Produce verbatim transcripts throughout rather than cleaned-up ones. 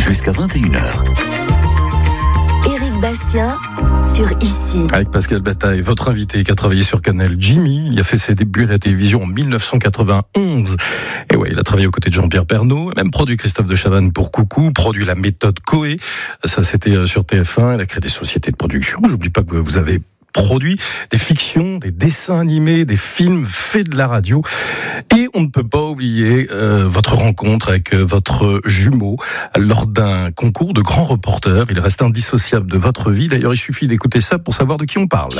jusqu'à vingt et une heures. Éric Bastien sur Ici. Avec Pascal Bataille, votre invité qui a travaillé sur Canal, Jimmy. Il a fait ses débuts à la télévision en dix-neuf cent quatre-vingt-onze. Et ouais, il a travaillé aux côtés de Jean-Pierre Pernaut, même produit Christophe de Chavannes pour Coucou, produit La Méthode Coé. Ça, c'était sur T F un. Il a créé des sociétés de production. J'oublie pas que vous avez produit des fictions, des dessins animés, des films, fait de la radio. Et on ne peut pas oublier euh, votre rencontre avec euh, votre jumeau lors d'un concours de grands reporters. Il reste indissociable de votre vie. D'ailleurs, il suffit d'écouter ça pour savoir de qui on parle.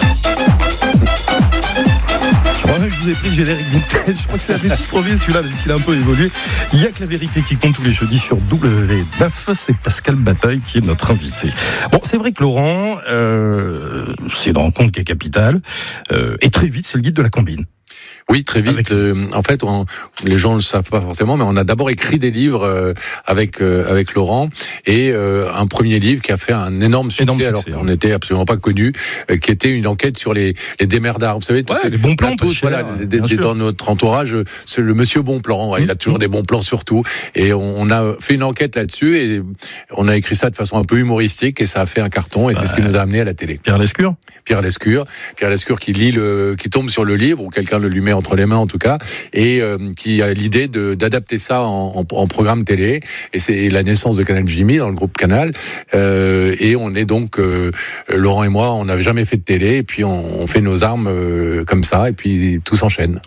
Je crois que je vous ai pris le générique vintage. Je crois que c'est un des tout premiers, celui-là, même s'il a un peu évolué. Il n'y a que la vérité qui compte tous les jeudis sur W neuf. C'est Pascal Bataille qui est notre invité. Bon, c'est vrai que Laurent, euh, c'est une rencontre qui est capitale. Euh, et très vite, c'est le guide de la combine. Oui, très vite. Avec... Euh, en fait, on, les gens ne le savent pas forcément, mais on a d'abord écrit des livres euh, avec euh, avec Laurent et euh, un premier livre qui a fait un énorme succès, énorme succès alors qu'on n'était absolument pas connu, euh, qui était une enquête sur les les démerdards. Vous savez, tous ouais, ces les bons plans, tous, voilà, les, les, dans notre entourage, c'est le Monsieur Bon Plan. Ouais, mmh. Il a toujours mmh. des bons plans sur tout. Et on, on a fait une enquête là-dessus et on a écrit ça de façon un peu humoristique et ça a fait un carton et c'est ouais. ce qui nous a amené à la télé. Pierre Lescure. Pierre Lescure. Pierre Lescure qui lit le, qui tombe sur le livre ou quelqu'un le lui met entre les mains en tout cas, et euh, qui a l'idée de, d'adapter ça en, en, en programme télé. Et c'est la naissance de Canal Jimmy dans le groupe Canal. Euh, et on est donc, euh, Laurent et moi, on n'avait jamais fait de télé, et puis on, on fait nos armes euh, comme ça, et puis tout s'enchaîne.